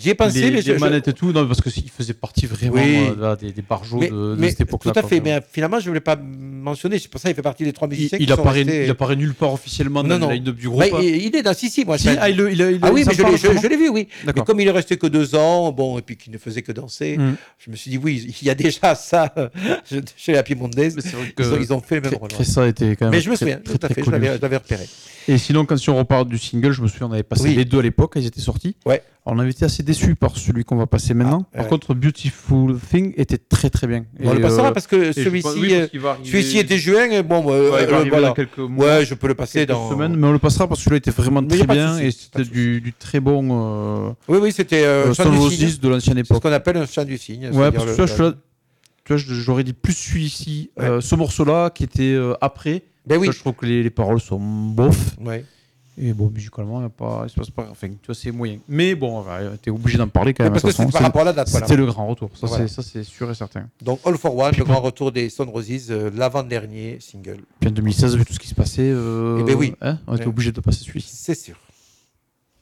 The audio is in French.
J'y ai pensé, mais les manettes et tout, non, parce qu'il faisait partie vraiment des barjots de cette époque-là. Tout à fait, mais finalement, je ne voulais pas mentionner, c'est pour ça qu'il fait partie des 3 musiciens il apparaît nulle part officiellement dans le line-up du groupe. Il est dans moi. Oui, mais je l'ai vu, oui. Mais comme il est resté que 2 ans, bon, et puis qu'il ne faisait que danser, je me suis dit, oui, il y a déjà ça chez la Piemontaise. Ils ont fait le même rôle. Ça a été quand même. Mais je me souviens, tout à fait, je l'avais repéré. Et sinon, quand si on repart du single, je me souviens, on avait passé les deux à l'époque, ils étaient sortis. Ouais. Alors, on avait été assez déçus par celui qu'on va passer maintenant. Par contre, Beautiful Thing était très très bien. On le passera parce que celui-ci était juin. Bon, voilà. Ouais, je peux le passer dans quelques semaines, mais on le passera parce que celui-là était vraiment très bien et c'était du très bon. Oui, c'était Stone Roses de l'ancienne époque. C'est ce qu'on appelle un chant du cygne. Ouais, parce que tu vois, j'aurais dit plus celui-ci, ce morceau-là qui était après. Ben oui. Je trouve que les paroles sont bof. Ouais. Et bon, musicalement, il se passe pas. Enfin, tu vois, c'est moyen. Mais bon, t'es obligé d'en parler quand même. Parce que c'est par rapport à la date. C'était le grand retour. Ça, c'est sûr et certain. Donc, All for One, le grand retour des Stone Roses, l'avant-dernier single. Puis en 2016, vu tout ce qui se passait, oui. On était obligé de passer celui-ci. C'est sûr.